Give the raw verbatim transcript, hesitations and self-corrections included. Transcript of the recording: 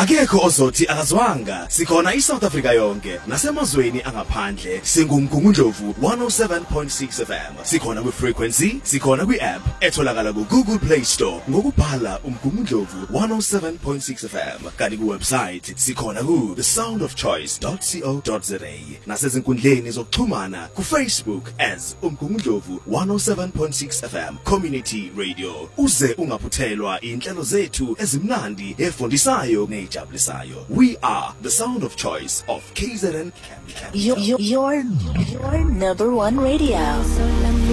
Akekho ozothi akazwanga. Sikhona iSouth Africa yonke nasemazweni angaphandle. Singumgungundlovu one oh seven point six F M. Sikhona ku frequency, sikhona ku app etholakala ku Google Play Store ngokubhala umgungundlovu one oh seven point six F M. Kanti ku website sikhona ku the sound of choice dot co dot za. Nasezinkundleni zokuxhumana ku Facebook as umgungundlovu one oh seven point six F M Community Radio. Uze ungaphuthelwa inhlelo zethu ezimnandi efundisayo nejabulisayo. We are the sound of choice of K Z N. Your, your, your, your number one radio.